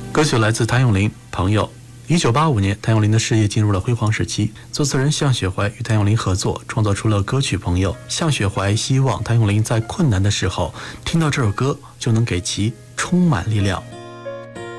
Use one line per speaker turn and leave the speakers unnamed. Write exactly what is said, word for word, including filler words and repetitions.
歌曲来自谭咏麟《朋友》。一九八五年，谭咏麟的事业进入了辉煌时期。作词人向雪怀与谭咏麟合作，创作出了歌曲《朋友》。向雪怀希望谭咏麟在困难的时候听到这首歌，就能给其充满力量。